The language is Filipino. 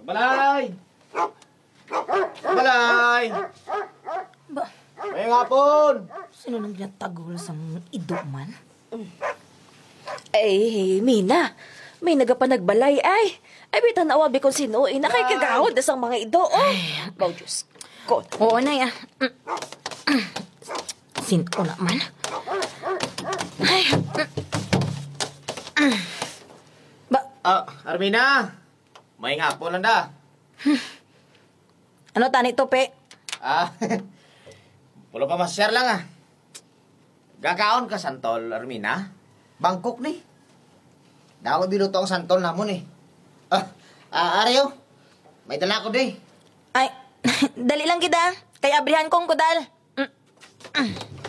Balay! Balay! Ba, May hapon! sino nang ginatagol sa iduman? Ay, Mina. May nagapanagbalay ay. Ay, bitan na awabi kung sino. Inakay kagahod na sang mga ido. Oh, bao Diyos ko. Oo na ya. Sino naman? Ay. Ba, Armina! May hapon lang da. ano tani to, pe? Wala pa mas-share lang Gakaon ka santol, Armina? Bangkok ni. Daw biluto ang santol namon eh. Aryo. May dala ko di. Ay, dali lang kita. Kaya abrihan kong kudal.